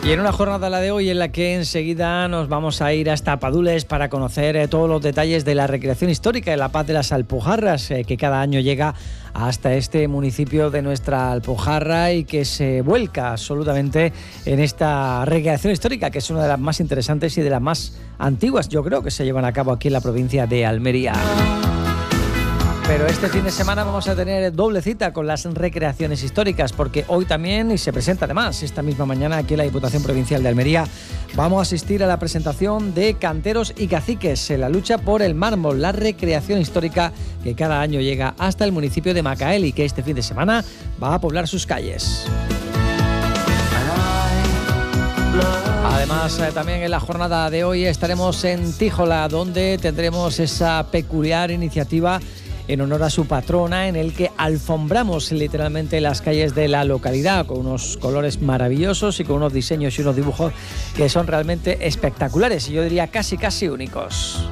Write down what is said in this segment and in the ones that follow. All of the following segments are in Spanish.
Y en una jornada la de hoy en la que enseguida nos vamos a ir hasta Padules para conocer todos los detalles de la recreación histórica de la Paz de las Alpujarras, que cada año llega hasta este municipio de nuestra Alpujarra y que se vuelca absolutamente en esta recreación histórica, que es una de las más interesantes y de las más antiguas, yo creo, que se llevan a cabo aquí en la provincia de Almería. Pero este fin de semana vamos a tener doble cita con las recreaciones históricas, porque hoy también, y se presenta además esta misma mañana aquí en la Diputación Provincial de Almería, vamos a asistir a la presentación de Canteros y Caciques en la lucha por el mármol, la recreación histórica que cada año llega hasta el municipio de Macael y que este fin de semana va a poblar sus calles. Además, también en la jornada de hoy estaremos en Tíjola, donde tendremos esa peculiar iniciativa en honor a su patrona, en el que alfombramos literalmente las calles de la localidad con unos colores maravillosos y con unos diseños y unos dibujos que son realmente espectaculares y yo diría casi únicos.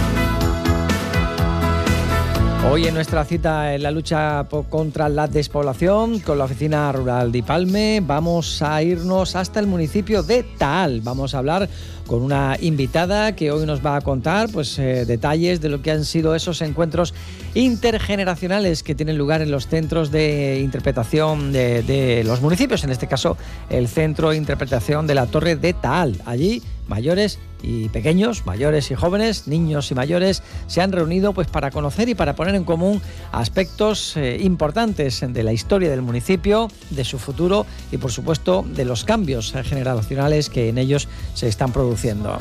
Hoy en nuestra cita en la lucha contra la despoblación con la Oficina Rural de Ipalme vamos a irnos hasta el municipio de Taal. Vamos a hablar con una invitada que hoy nos va a contar detalles de lo que han sido esos encuentros intergeneracionales que tienen lugar en los centros de interpretación de los municipios, en este caso el Centro de Interpretación de la Torre de Taal. Allí mayores y pequeños, mayores y jóvenes, niños y mayores se han reunido para conocer y para poner en común aspectos importantes de la historia del municipio, de su futuro y por supuesto de los cambios generacionales que en ellos se están produciendo.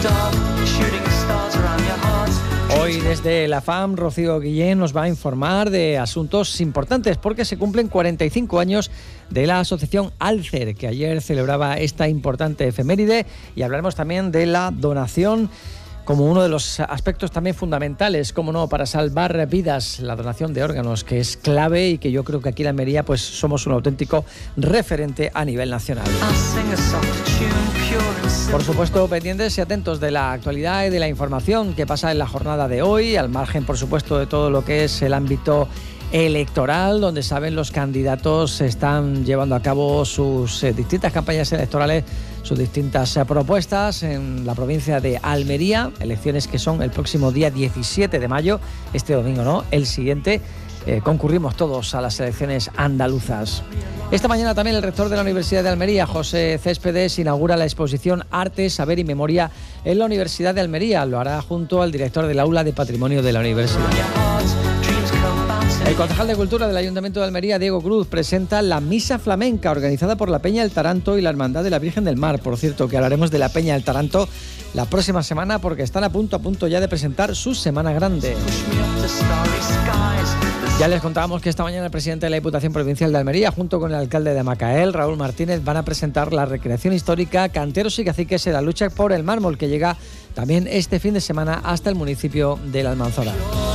Hoy desde la FAM, Rocío Guillén nos va a informar de asuntos importantes porque se cumplen 45 años de la asociación Alcer, que ayer celebraba esta importante efeméride, y hablaremos también de la donación como uno de los aspectos también fundamentales, como no, para salvar vidas, la donación de órganos, que es clave y que yo creo que aquí en Almería somos un auténtico referente a nivel nacional. Por supuesto, pendientes y atentos de la actualidad y de la información que pasa en la jornada de hoy, al margen, por supuesto, de todo lo que es el ámbito electoral, donde saben los candidatos están llevando a cabo sus distintas campañas electorales, sus distintas propuestas en la provincia de Almería, elecciones que son el próximo día 17 de mayo, este domingo no, el siguiente. Concurrimos todos a las elecciones andaluzas. Esta mañana también el rector de la Universidad de Almería, José Céspedes, inaugura la exposición Arte, Saber y Memoria en la Universidad de Almería. Lo hará junto al director del Aula de Patrimonio de la Universidad. El concejal de Cultura del Ayuntamiento de Almería, Diego Cruz, presenta la Misa Flamenca organizada por la Peña del Taranto y la Hermandad de la Virgen del Mar. Por cierto, que hablaremos de la Peña del Taranto la próxima semana porque están a punto ya de presentar su Semana Grande. Ya les contábamos que esta mañana el presidente de la Diputación Provincial de Almería, junto con el alcalde de Macael, Raúl Martínez, van a presentar la recreación histórica Canteros y Caciques en la lucha por el mármol, que llega también este fin de semana hasta el municipio de La Almanzora.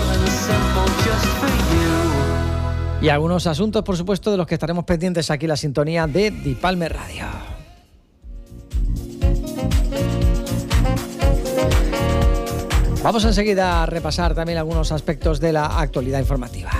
Y algunos asuntos, por supuesto, de los que estaremos pendientes aquí en la sintonía de Dipalme Radio. Vamos enseguida a repasar también algunos aspectos de la actualidad informativa.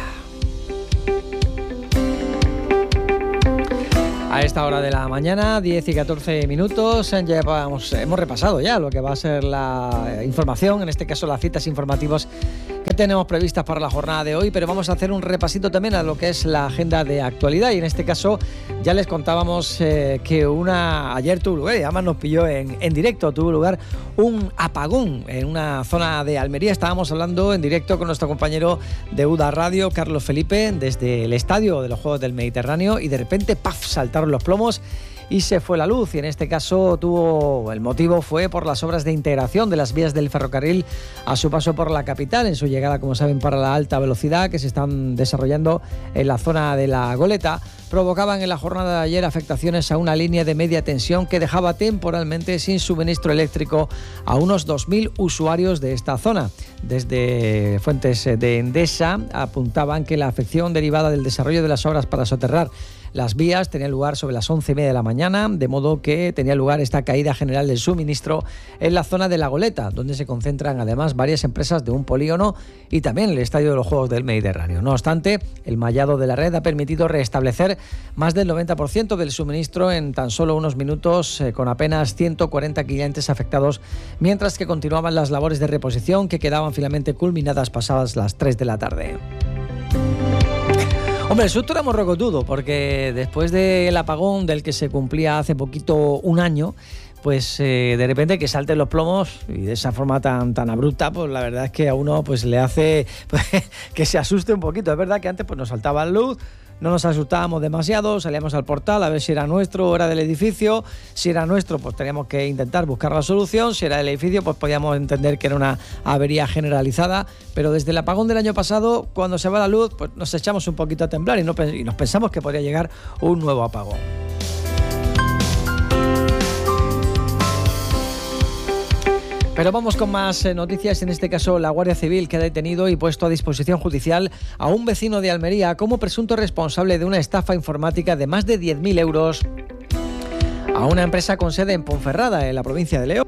A esta hora de la mañana, 10 y 14 minutos, hemos repasado ya lo que va a ser la información, en este caso las citas informativas que tenemos previstas para la jornada de hoy, pero vamos a hacer un repasito también a lo que es la agenda de actualidad, y en este caso ya les contábamos que ayer tuvo lugar, y además nos pilló en directo, tuvo lugar un apagón en una zona de Almería. Estábamos hablando en directo con nuestro compañero de UDA Radio, Carlos Felipe, desde el estadio de los Juegos del Mediterráneo, y de repente, ¡paf!, saltaron los plomos y se fue la luz, y en este caso el motivo fue por las obras de integración de las vías del ferrocarril a su paso por la capital, en su llegada, como saben, para la alta velocidad que se están desarrollando en la zona de la Goleta. Provocaban en la jornada de ayer afectaciones a una línea de media tensión que dejaba temporalmente sin suministro eléctrico a unos 2.000 usuarios de esta zona. Desde fuentes de Endesa apuntaban que la afección derivada del desarrollo de las obras para soterrar las vías. Tenía lugar sobre las 11:30 de la mañana, de modo que tenía lugar esta caída general del suministro en la zona de La Goleta, donde se concentran además varias empresas de un polígono y también el estadio de los Juegos del Mediterráneo. No obstante, el mallado de la red ha permitido restablecer más del 90% del suministro en tan solo unos minutos, con apenas 140 clientes afectados, mientras que continuaban las labores de reposición que quedaban finalmente culminadas pasadas las 3 de la tarde. Hombre, el susto era morrocotudo, porque después del apagón del que se cumplía hace poquito un año, pues de repente que salten los plomos y de esa forma tan abrupta, pues la verdad es que a uno pues le hace pues, que se asuste un poquito. Es verdad que antes pues nos saltaba la luz, no nos asustábamos demasiado, salíamos al portal a ver si era nuestro o era del edificio. Si era nuestro, pues teníamos que intentar buscar la solución. Si era del edificio, pues podíamos entender que era una avería generalizada. Pero desde el apagón del año pasado, cuando se va la luz, pues nos echamos un poquito a temblar y nos pensamos que podría llegar un nuevo apagón. Pero vamos con más noticias. En este caso, la Guardia Civil, que ha detenido y puesto a disposición judicial a un vecino de Almería como presunto responsable de una estafa informática de más de 10.000 euros a una empresa con sede en Ponferrada, en la provincia de León.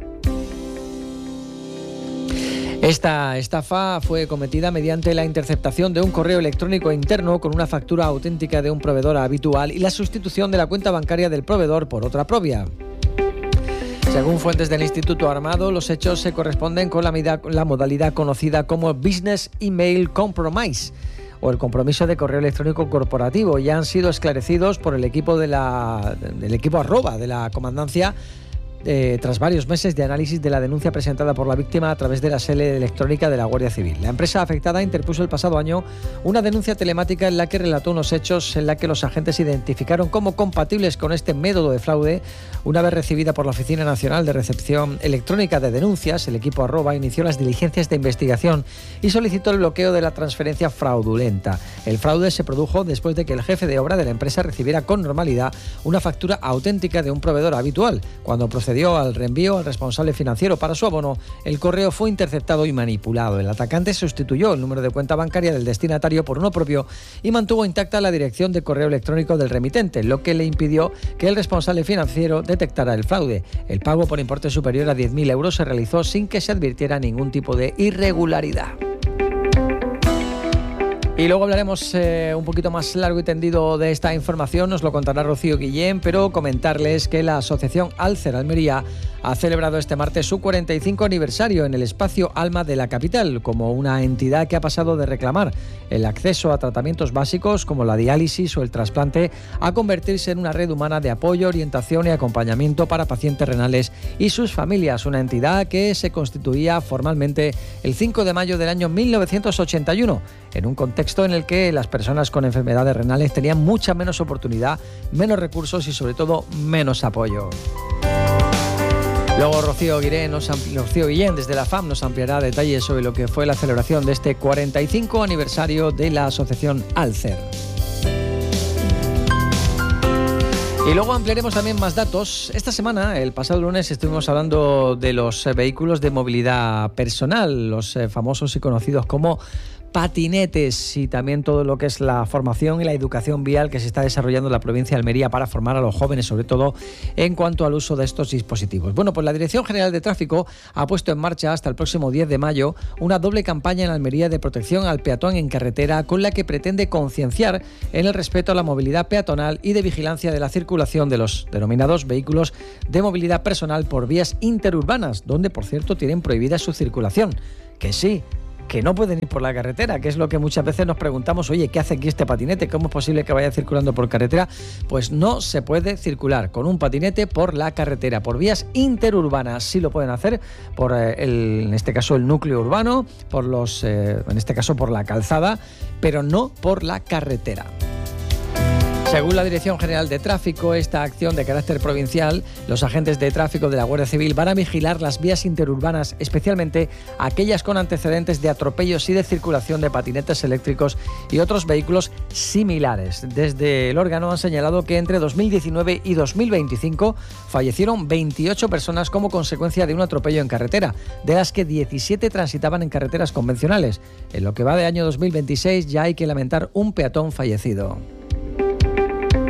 Esta estafa fue cometida mediante la interceptación de un correo electrónico interno con una factura auténtica de un proveedor habitual y la sustitución de la cuenta bancaria del proveedor por otra propia. Según fuentes del Instituto Armado, los hechos se corresponden con la modalidad conocida como Business Email Compromise o el compromiso de correo electrónico corporativo, y han sido esclarecidos por el equipo del equipo @ de la comandancia tras varios meses de análisis de la denuncia presentada por la víctima a través de la sede electrónica de la Guardia Civil. La empresa afectada interpuso el pasado año una denuncia telemática en la que relató unos hechos en la que los agentes identificaron como compatibles con este método de fraude. Una vez recibida por la Oficina Nacional de Recepción Electrónica de Denuncias, el equipo @ inició las diligencias de investigación y solicitó el bloqueo de la transferencia fraudulenta. El fraude se produjo después de que el jefe de obra de la empresa recibiera con normalidad una factura auténtica de un proveedor habitual. Cuando procedió al reenvío al responsable financiero para su abono, el correo fue interceptado y manipulado. El atacante sustituyó el número de cuenta bancaria del destinatario por uno propio y mantuvo intacta la dirección de correo electrónico del remitente, lo que le impidió que el responsable financiero detectara el fraude. El pago por importe superior a 10.000 euros se realizó sin que se advirtiera ningún tipo de irregularidad. Y luego hablaremos un poquito más largo y tendido de esta información, nos lo contará Rocío Guillén, pero comentarles que la Asociación Alcer Almería ha celebrado este martes su 45 aniversario en el espacio Alma de la capital, como una entidad que ha pasado de reclamar el acceso a tratamientos básicos como la diálisis o el trasplante a convertirse en una red humana de apoyo, orientación y acompañamiento para pacientes renales y sus familias, una entidad que se constituía formalmente el 5 de mayo del año 1981, en un contexto en el que las personas con enfermedades renales tenían mucha menos oportunidad, menos recursos y sobre todo menos apoyo. Luego Rocío Guillén desde la FAM nos ampliará detalles sobre lo que fue la celebración de este 45 aniversario de la Asociación Alcer. Y luego ampliaremos también más datos. Esta semana, el pasado lunes, estuvimos hablando de los vehículos de movilidad personal, los famosos y conocidos como patinetes, y también todo lo que es la formación y la educación vial que se está desarrollando en la provincia de Almería para formar a los jóvenes, sobre todo en cuanto al uso de estos dispositivos. Bueno, pues la Dirección General de Tráfico ha puesto en marcha hasta el próximo 10 de mayo una doble campaña en Almería de protección al peatón en carretera, con la que pretende concienciar en el respeto a la movilidad peatonal y de vigilancia de la circulación de los denominados vehículos de movilidad personal por vías interurbanas, donde, por cierto, tienen prohibida su circulación. Que sí, que no pueden ir por la carretera, que es lo que muchas veces nos preguntamos, oye, ¿qué hace aquí este patinete? ¿Cómo es posible que vaya circulando por carretera? Pues no se puede circular con un patinete por la carretera, por vías interurbanas. Sí lo pueden hacer por, en este caso, el núcleo urbano, por en este caso por la calzada, pero no por la carretera. Según la Dirección General de Tráfico, esta acción de carácter provincial, los agentes de tráfico de la Guardia Civil van a vigilar las vías interurbanas, especialmente aquellas con antecedentes de atropellos y de circulación de patinetes eléctricos y otros vehículos similares. Desde el órgano han señalado que entre 2019 y 2025 fallecieron 28 personas como consecuencia de un atropello en carretera, de las que 17 transitaban en carreteras convencionales. En lo que va de año 2026 ya hay que lamentar un peatón fallecido.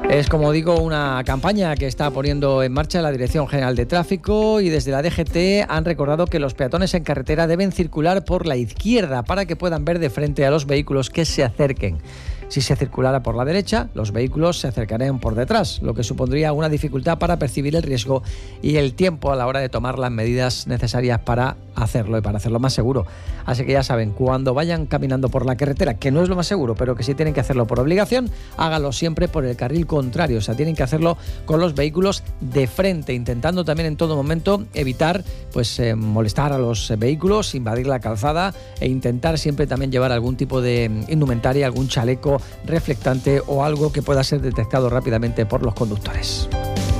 Es, como digo, una campaña que está poniendo en marcha la Dirección General de Tráfico y desde la DGT han recordado que los peatones en carretera deben circular por la izquierda para que puedan ver de frente a los vehículos que se acerquen. Si se circulara por la derecha, los vehículos se acercarían por detrás, lo que supondría una dificultad para percibir el riesgo y el tiempo a la hora de tomar las medidas necesarias para hacerlo y para hacerlo más seguro. Así que ya saben, cuando vayan caminando por la carretera, que no es lo más seguro, pero que sí tienen que hacerlo por obligación, háganlo siempre por el carril contrario. O sea, tienen que hacerlo con los vehículos de frente, intentando también en todo momento evitar molestar a los vehículos, invadir la calzada e intentar siempre también llevar algún tipo de indumentaria, algún chaleco reflectante o algo que pueda ser detectado rápidamente por los conductores.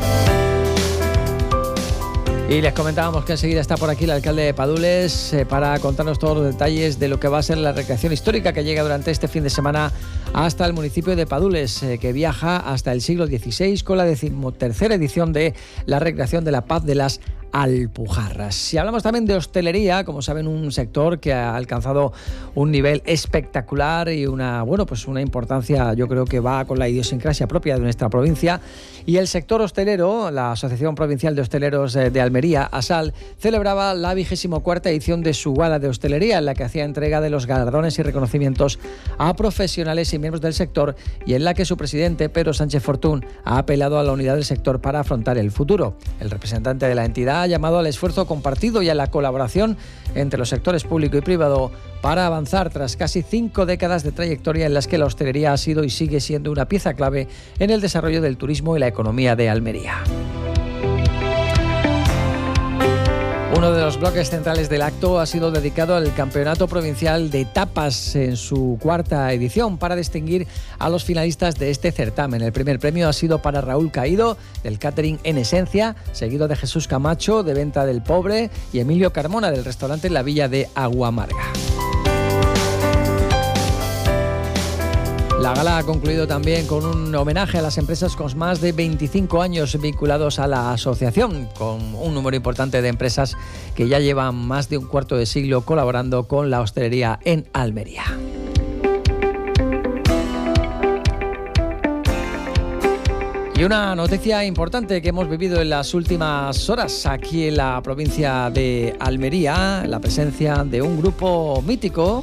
Y les comentábamos que enseguida está por aquí el alcalde de Padules para contarnos todos los detalles de lo que va a ser la recreación histórica que llega durante este fin de semana hasta el municipio de Padules, que viaja hasta el siglo XVI con la 13ª edición de la recreación de la Paz de las Alpujarras. Si hablamos también de hostelería, como saben, un sector que ha alcanzado un nivel espectacular y una importancia, yo creo que va con la idiosincrasia propia de nuestra provincia. Y el sector hostelero, la Asociación Provincial de Hosteleros de Almería, ASAL, celebraba la 24ª edición de su gala de hostelería, en la que hacía entrega de los galardones y reconocimientos a profesionales y miembros del sector, y en la que su presidente, Pedro Sánchez Fortún, ha apelado a la unidad del sector para afrontar el futuro. El representante de la entidad ha llamado al esfuerzo compartido y a la colaboración entre los sectores público y privado para avanzar tras casi 5 décadas de trayectoria en las que la hostelería ha sido y sigue siendo una pieza clave en el desarrollo del turismo y la economía de Almería. Uno de los bloques centrales del acto ha sido dedicado al Campeonato Provincial de Tapas en su 4ª edición para distinguir a los finalistas de este certamen. El primer premio ha sido para Raúl Caído, del catering En Esencia, seguido de Jesús Camacho, de Venta del Pobre, y Emilio Carmona, del restaurante La Villa de Aguamarga. La gala ha concluido también con un homenaje a las empresas con más de 25 años vinculados a la asociación, con un número importante de empresas que ya llevan más de un cuarto de siglo colaborando con la hostelería en Almería. Y una noticia importante que hemos vivido en las últimas horas aquí en la provincia de Almería, la presencia de un grupo mítico.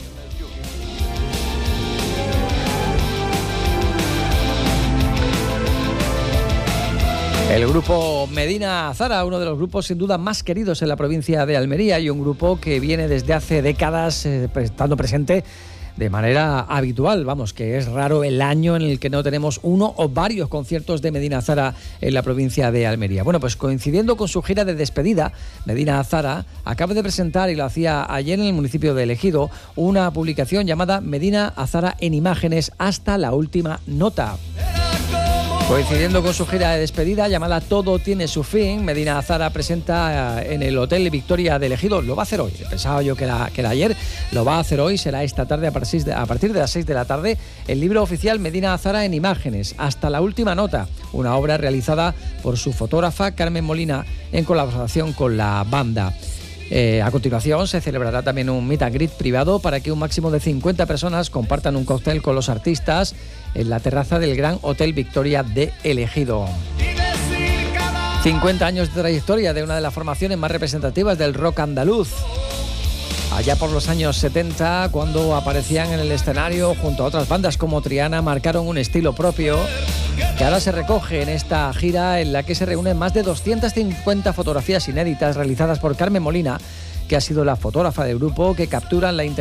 El grupo Medina Azara, uno de los grupos sin duda más queridos en la provincia de Almería y un grupo que viene desde hace décadas estando presente de manera habitual. Vamos, que es raro el año en el que no tenemos uno o varios conciertos de Medina Azara en la provincia de Almería. Bueno, pues coincidiendo con su gira de despedida, Medina Azara acaba de presentar, y lo hacía ayer en el municipio de Ejido, una publicación llamada Medina Azara en imágenes hasta la última nota. Coincidiendo con su gira de despedida llamada Todo tiene su fin, Medina Azara presenta en el Hotel Victoria de Ejido, lo va a hacer hoy, pensaba yo que era ayer, lo va a hacer hoy, será esta tarde a partir de las 6 de la tarde, el libro oficial Medina Azara en imágenes, hasta la última nota, una obra realizada por su fotógrafa Carmen Molina en colaboración con la banda. A continuación se celebrará también un meet and greet privado para que un máximo de 50 personas compartan un cóctel con los artistas en la terraza del Gran Hotel Victoria de Ejido. 50 años de trayectoria de una de las formaciones más representativas del rock andaluz. Allá por los años 70, cuando aparecían en el escenario junto a otras bandas como Triana, marcaron un estilo propio que ahora se recoge en esta gira en la que se reúnen más de 250 fotografías inéditas realizadas por Carmen Molina, que ha sido la fotógrafa del grupo, que capturan la intención